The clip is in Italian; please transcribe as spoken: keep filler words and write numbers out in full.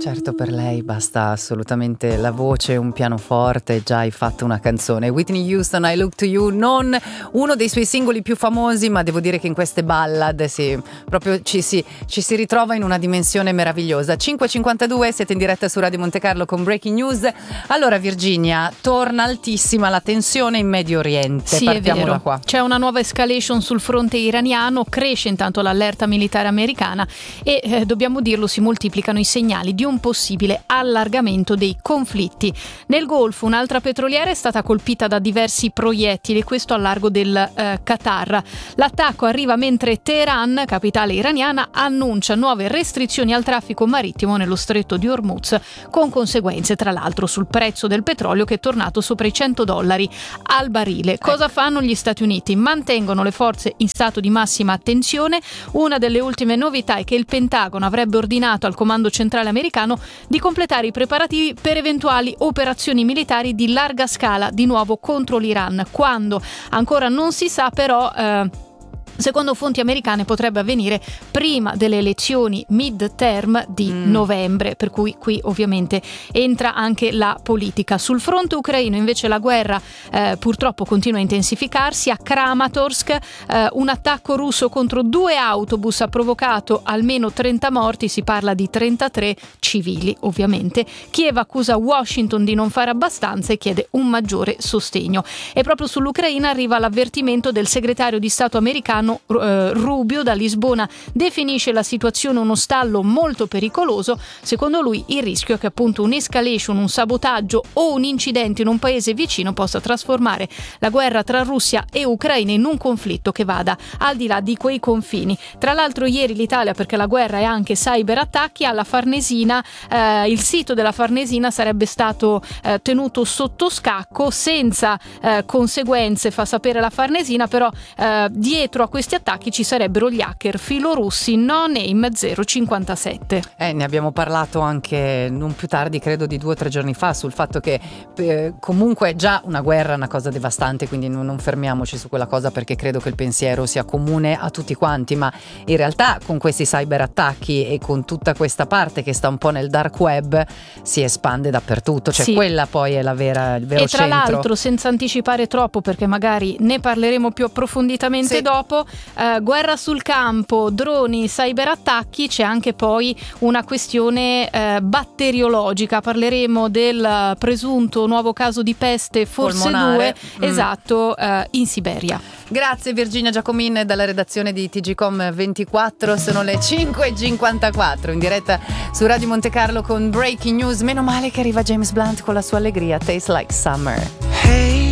Certo, per lei basta assolutamente la voce, un pianoforte, già hai fatto una canzone. Whitney Houston, I Look to You, non uno dei suoi singoli più famosi, ma devo dire che in queste ballad sì, proprio ci si, ci si ritrova in una dimensione meravigliosa. cinque e cinquantadue, siete in diretta su Radio Monte Carlo con Breaking News. Allora Virginia, torna altissima la tensione in Medio Oriente. Sì, partiamo è vero. da qua. C'è una nuova escalation sul fronte iraniano, cresce intanto l'allerta militare americana e eh, dobbiamo dirlo, si moltiplicano i segnali di un possibile allargamento dei conflitti. Nel Golfo un'altra petroliera è stata colpita da diversi proiettili, questo al largo del eh, Qatar. L'attacco arriva mentre Teheran, capitale iraniana, annuncia nuove restrizioni al traffico marittimo nello stretto di Hormuz, con conseguenze tra l'altro sul prezzo del petrolio che è tornato sopra i cento dollari al barile. Cosa fanno gli Stati Uniti? Mantengono le forze in stato di massima attenzione. Una delle ultime novità è che il Pentagono avrebbe ordinato al comando centrale americano di completare i preparativi per eventuali operazioni militari di larga scala di nuovo contro l'Iran. Quando? Ancora non si sa, però eh, secondo fonti americane potrebbe avvenire prima delle elezioni mid-term di mm. novembre, per cui qui ovviamente entra anche la politica. Sul fronte ucraino invece la guerra eh, purtroppo continua a intensificarsi. A Kramatorsk eh, un attacco russo contro due autobus ha provocato almeno trenta morti, si parla di trentatré civili ovviamente. Kiev accusa Washington di non fare abbastanza e chiede un maggiore sostegno. E proprio sull'Ucraina arriva l'avvertimento del segretario di Stato americano Rubio. Da Lisbona definisce la situazione uno stallo molto pericoloso. Secondo lui il rischio è che appunto un'escalation, un sabotaggio o un incidente in un paese vicino possa trasformare la guerra tra Russia e Ucraina in un conflitto che vada al di là di quei confini. Tra l'altro ieri l'Italia, perché la guerra è anche cyberattacchi, alla Farnesina eh, il sito della Farnesina sarebbe stato eh, tenuto sotto scacco senza eh, conseguenze, fa sapere la Farnesina, però eh, dietro a questi attacchi ci sarebbero gli hacker filorussi No Name zero cinquantasette. Eh, ne abbiamo parlato anche non più tardi, credo di due o tre giorni fa, sul fatto che eh, comunque già una guerra è una cosa devastante, quindi non, non fermiamoci su quella cosa, perché credo che il pensiero sia comune a tutti quanti, ma in realtà con questi cyberattacchi e con tutta questa parte che sta un po' nel dark web si espande dappertutto, cioè sì. Quella poi è la vera, il vero centro. E tra centro. l'altro, senza anticipare troppo, perché magari ne parleremo più approfonditamente sì. dopo, Uh, guerra sul campo, droni, cyberattacchi, c'è anche poi una questione uh, batteriologica. Parleremo del uh, presunto nuovo caso di peste, forse due, mm. esatto, uh, in Siberia. Grazie Virginia Giacomin dalla redazione di T G Com ventiquattro, sono le cinque e cinquantaquattro in diretta su Radio Monte Carlo con Breaking News. Meno male che arriva James Blunt con la sua allegria, Taste Like Summer. Hey